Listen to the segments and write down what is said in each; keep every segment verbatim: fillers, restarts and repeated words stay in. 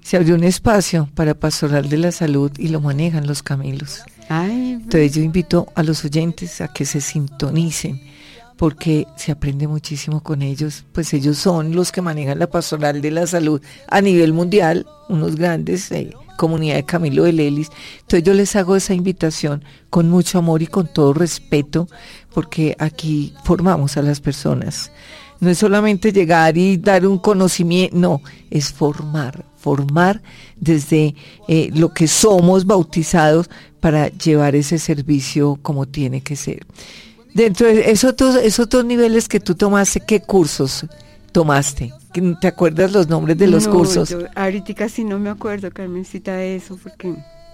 se abrió un espacio para Pastoral de la Salud y lo manejan los Camilos. Ay, Entonces yo invito a los oyentes a que se sintonicen, porque se aprende muchísimo con ellos, pues ellos son los que manejan la Pastoral de la Salud a nivel mundial, unos grandes, eh, comunidad de Camilo de Lelis. Entonces yo les hago esa invitación con mucho amor y con todo respeto, porque aquí formamos a las personas. No es solamente llegar y dar un conocimiento, no, es formar, formar desde eh, lo que somos bautizados para llevar ese servicio como tiene que ser. Dentro de esos dos, esos dos niveles que tú tomaste, ¿qué cursos tomaste? ¿Te acuerdas los nombres de los no, cursos? Yo ahorita sí no me acuerdo, Carmencita, de eso, porque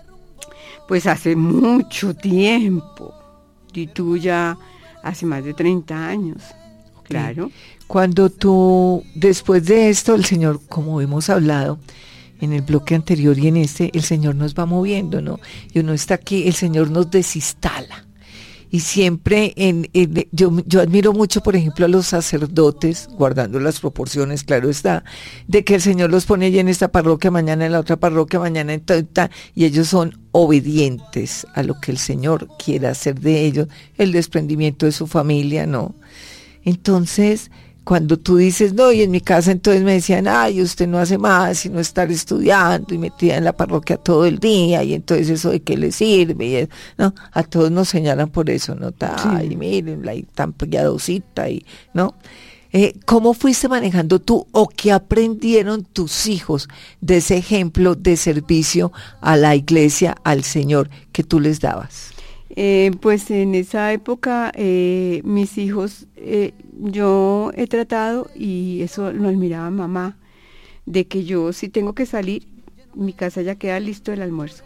pues hace mucho tiempo, y tú ya hace más de treinta años, okay. Claro. Cuando tú, después de esto, el Señor, como hemos hablado en el bloque anterior y en este, el Señor nos va moviendo, ¿no? Y uno está aquí, el Señor nos desinstala. Y siempre, en, en yo, yo admiro mucho, por ejemplo, a los sacerdotes, guardando las proporciones, claro está, de que el Señor los pone ya en esta parroquia, mañana en la otra parroquia, mañana en tal, y ellos son obedientes a lo que el Señor quiera hacer de ellos, el desprendimiento de su familia, ¿no? Entonces, cuando tú dices, no, y en mi casa entonces me decían, ay, usted no hace más sino estar estudiando y metida en la parroquia todo el día, y entonces eso de qué le sirve, y es, no, a todos nos señalan por eso, ¿no? Ay, sí. Mírenla, y tan piadosita, y, ¿no? Eh, ¿Cómo fuiste manejando tú, o qué aprendieron tus hijos de ese ejemplo de servicio a la iglesia, al Señor, que tú les dabas? Eh, pues en esa época eh, mis hijos, eh, yo he tratado, y eso lo admiraba mamá, de que yo si tengo que salir, mi casa ya queda listo el almuerzo.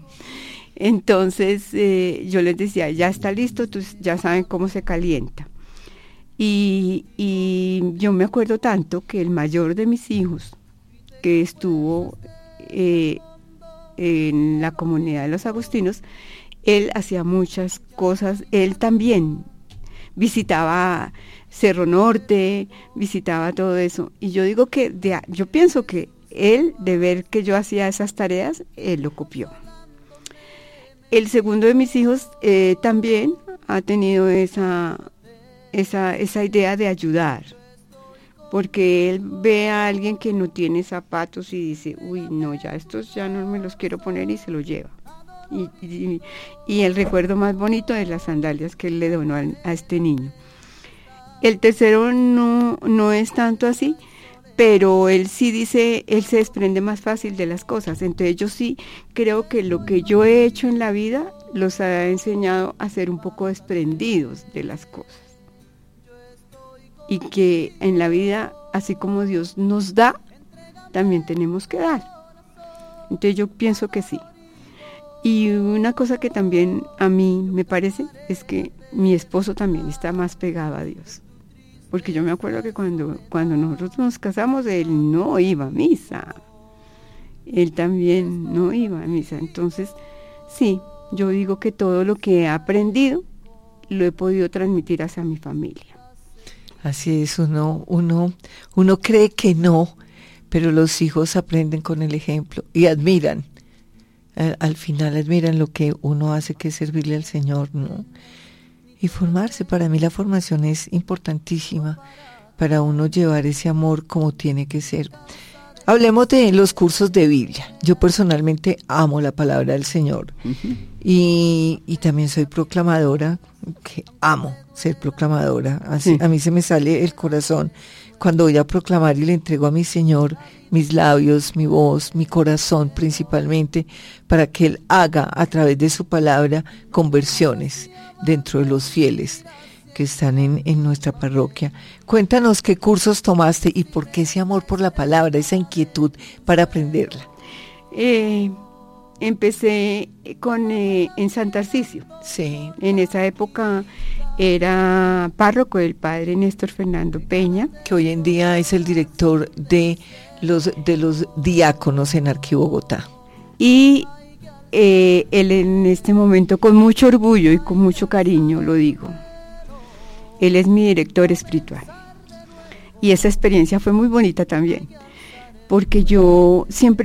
Entonces eh, yo les decía, ya está listo, entonces ya saben cómo se calienta. Y, y yo me acuerdo tanto que el mayor de mis hijos, que estuvo eh, en la comunidad de los agustinos, él hacía muchas cosas, él también visitaba Cerro Norte, visitaba todo eso, y yo digo que, de, yo pienso que él, de ver que yo hacía esas tareas, él lo copió. El segundo de mis hijos eh, también ha tenido esa, esa, esa idea de ayudar, porque él ve a alguien que no tiene zapatos y dice, uy, no, ya estos ya no me los quiero poner, y se los lleva. Y, y, y el recuerdo más bonito es las sandalias que él le donó a, a este niño. El tercero no, no es tanto así, pero él sí dice, él se desprende más fácil de las cosas. Entonces yo sí creo que lo que yo he hecho en la vida los ha enseñado a ser un poco desprendidos de las cosas. Y que en la vida, así como Dios nos da, también tenemos que dar. Entonces yo pienso que sí. Y una cosa que también a mí me parece es que mi esposo también está más pegado a Dios. Porque yo me acuerdo que cuando, cuando nosotros nos casamos, él no iba a misa. Él también no iba a misa. Entonces, sí, yo digo que todo lo que he aprendido lo he podido transmitir hacia mi familia. Así es, uno, uno, uno cree que no, pero los hijos aprenden con el ejemplo y admiran. Al, al final admiran lo que uno hace, que es servirle al Señor, ¿no? Y formarse, para mí la formación es importantísima para uno llevar ese amor como tiene que ser. Hablemos de los cursos de Biblia. Yo personalmente amo la palabra del Señor. Uh-huh. y, y también soy proclamadora, que amo ser proclamadora. Así, sí. A mí se me sale el corazón cuando voy a proclamar y le entrego a mi Señor mis labios, mi voz, mi corazón principalmente, para que Él haga a través de su palabra conversiones dentro de los fieles que están en, en nuestra parroquia. Cuéntanos qué cursos tomaste y por qué ese amor por la palabra, esa inquietud para aprenderla. Eh, empecé con eh, en San Tarcisio. Sí. En esa época era párroco el padre Néstor Fernando Peña, que hoy en día es el director de los de los diáconos en Arquibogotá. Y eh, él en este momento, con mucho orgullo y con mucho cariño lo digo, él es mi director espiritual. Y esa experiencia fue muy bonita también, porque yo siempre